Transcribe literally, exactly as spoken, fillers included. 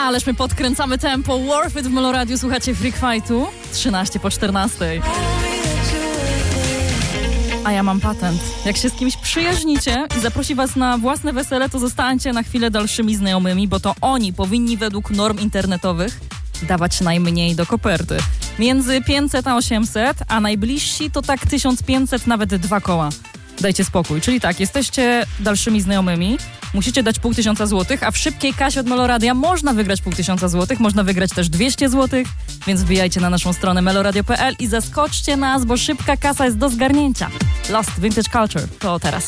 Ależ my podkręcamy tempo. Worth It w Meloradiu. Słuchacie Freak Fightu. trzynaście po czternastej. A ja mam patent. Jak się z kimś przyjaźnicie i zaprosi was na własne wesele, to zostańcie na chwilę dalszymi znajomymi, bo to oni powinni według norm internetowych dawać najmniej do koperty. Między pięćset a osiemset, a najbliżsi to tak tysiąc pięćset, nawet dwa koła. Dajcie spokój. Czyli tak, jesteście dalszymi znajomymi, musicie dać pół tysiąca złotych, a w szybkiej kasie od Meloradia można wygrać pół tysiąca złotych, można wygrać też dwieście złotych, więc wbijajcie na naszą stronę meloradio kropka p l i zaskoczcie nas, bo szybka kasa jest do zgarnięcia. Lost Vintage Culture to teraz.